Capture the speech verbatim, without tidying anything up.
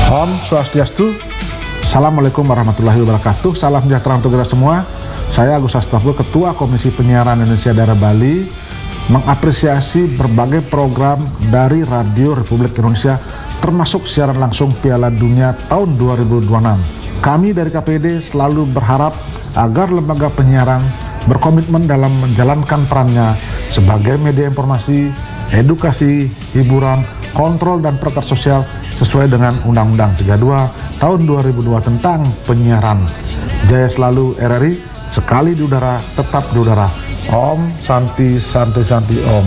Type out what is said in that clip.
Om Swastiastu. Assalamualaikum warahmatullahi wabarakatuh. Salam sejahtera untuk kita semua. Saya Agus Astagfir, Ketua Komisi Penyiaran Indonesia Daerah Bali, mengapresiasi berbagai program dari Radio Republik Indonesia, termasuk siaran langsung Piala Dunia tahun dua ribu dua puluh enam. Kami dari K P D selalu berharap agar lembaga penyiaran berkomitmen dalam menjalankan perannya sebagai media informasi, edukasi, hiburan, kontrol, dan perangkat sosial sesuai dengan Undang-Undang tiga puluh dua tahun dua ribu dua tentang penyiaran. Jaya selalu R R I, sekali di udara, tetap di udara. Om Santi Santi Santi Om.